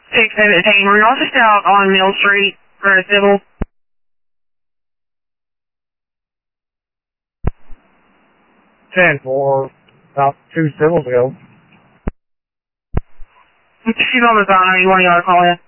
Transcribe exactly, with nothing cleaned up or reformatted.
Six Exhibit Team, we're all just out on Mill Street for a civil. ten for about two civils ago. She's on the phone. Are you want y'all to call in?